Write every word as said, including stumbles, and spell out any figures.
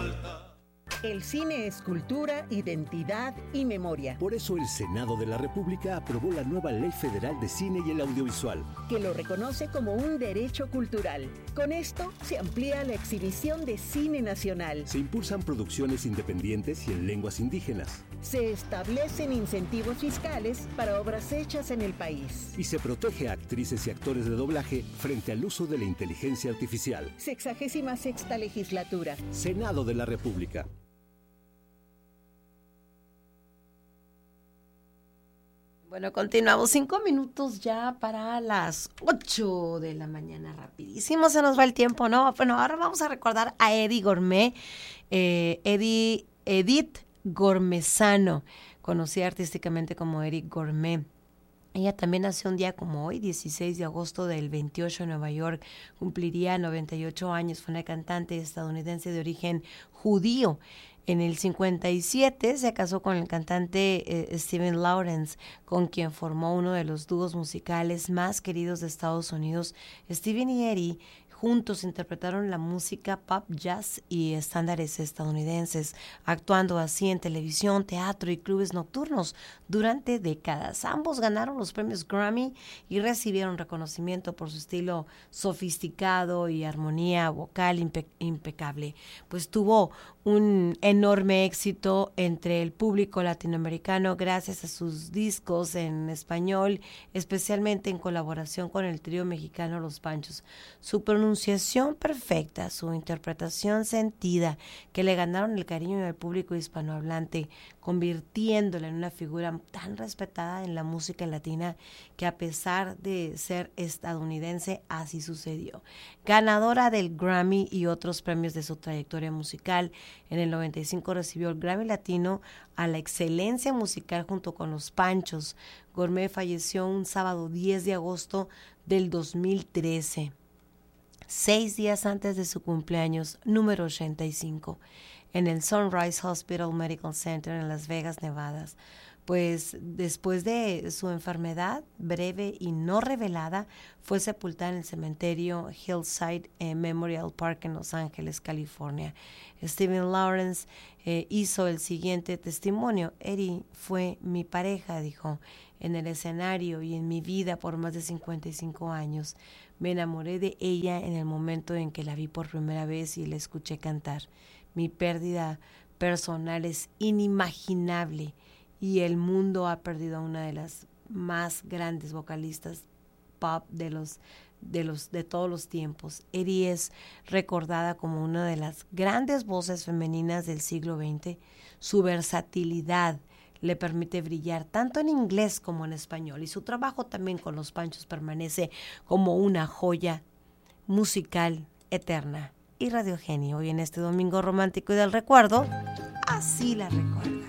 alta. El cine es cultura, identidad y memoria. Por eso el Senado de la República aprobó la nueva Ley Federal de Cine y el Audiovisual, que lo reconoce como un derecho cultural. Con esto se amplía la exhibición de cine nacional. Se impulsan producciones independientes y en lenguas indígenas. Se establecen incentivos fiscales para obras hechas en el país. Y se protege a actrices y actores de doblaje frente al uso de la inteligencia artificial. Sexagésima sexta legislatura. Senado de la República. Bueno, continuamos. Cinco minutos ya para las ocho de la mañana. Rapidísimo se nos va el tiempo, ¿no? Bueno, ahora vamos a recordar a Eddie Gourmet, eh, Eddie, Edith Gormezano, conocida artísticamente como Eddie Gourmet. Ella también nació un día como hoy, dieciséis de agosto del veintiocho en Nueva York. Cumpliría noventa y ocho años. Fue una cantante estadounidense de origen judío. En el cincuenta y siete se casó con el cantante eh, Stephen Lawrence, con quien formó uno de los dúos musicales más queridos de Estados Unidos. Stephen y Eddie juntos interpretaron la música pop, jazz y estándares estadounidenses, actuando así en televisión, teatro y clubes nocturnos durante décadas. Ambos ganaron los premios Grammy y recibieron reconocimiento por su estilo sofisticado y armonía vocal impe- impecable. Pues tuvo un enorme éxito entre el público latinoamericano gracias a sus discos en español, especialmente en colaboración con el trío mexicano Los Panchos. Su pronunciación perfecta, su interpretación sentida, que le ganaron el cariño del público hispanohablante, convirtiéndola en una figura tan respetada en la música latina que, a pesar de ser estadounidense, así sucedió. Ganadora del Grammy y otros premios de su trayectoria musical, en el noventa y cinco recibió el Grammy Latino a la excelencia musical junto con Los Panchos. Gourmet falleció un sábado diez de agosto del dos mil trece, seis días antes de su cumpleaños número ochenta y cinco, en el Sunrise Hospital Medical Center en Las Vegas, Nevada. Pues después de su enfermedad breve y no revelada, fue sepultada en el cementerio Hillside eh, Memorial Park en Los Ángeles, California. Stephen Lawrence eh, hizo el siguiente testimonio. Eddie fue mi pareja, dijo, en el escenario y en mi vida por más de cincuenta y cinco años. Me enamoré de ella en el momento en que la vi por primera vez y la escuché cantar. Mi pérdida personal es inimaginable y el mundo ha perdido a una de las más grandes vocalistas pop de los de los de todos los tiempos. Eddie es recordada como una de las grandes voces femeninas del siglo veinte. Su versatilidad le permite brillar tanto en inglés como en español, y su trabajo también con Los Panchos permanece como una joya musical eterna. Y Radio Genio, hoy en este domingo romántico y del recuerdo, así la recuerdo.